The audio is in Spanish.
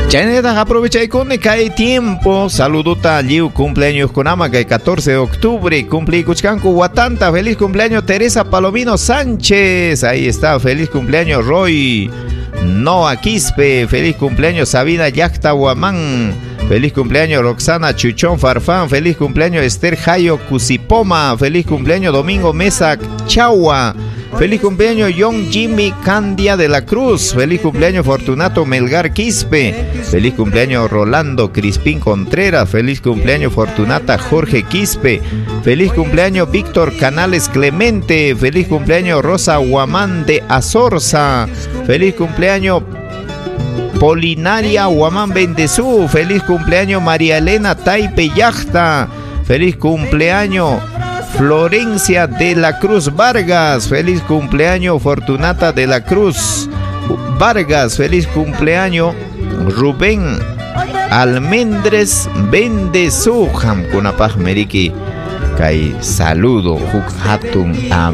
Chayneta aprovecha y con cae tiempo. Saludota Liu cumpleaños con ama que 14 de octubre. Cumple Cuchcanco Guatanta. Feliz cumpleaños Teresa Palomino Sánchez. Ahí está. Feliz cumpleaños Roy Noa Quispe. Feliz cumpleaños Sabina Yacta Guamán. Feliz cumpleaños Roxana Chuchón Farfán. Feliz cumpleaños Esther Jayo Cusipoma. Feliz cumpleaños Domingo Mesa Chagua. Feliz cumpleaños John Jimmy Candia de la Cruz. Feliz cumpleaños Fortunato Melgar Quispe. Feliz cumpleaños Rolando Crispín Contreras. Feliz cumpleaños Fortunata Jorge Quispe. Feliz cumpleaños Víctor Canales Clemente. Feliz cumpleaños Rosa Guamán de Azorza. Feliz cumpleaños Polinaria Guamán Bendezú. Feliz cumpleaños María Elena Taipe Yachta. Feliz cumpleaños Florencia de la Cruz Vargas. Feliz cumpleaños Fortunata de la Cruz Vargas. Feliz cumpleaños Rubén Almendres Bendezú. Hamkunapaj Meriki Kai saludo Huk Hatun